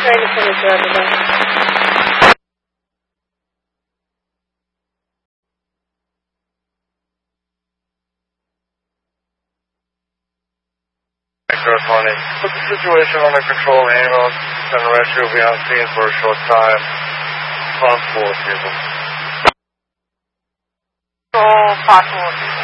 Trying to finish your other. Micro 20. Put the situation under control. Ambulance and rescue will be on scene for a short time. Possible people. Possible.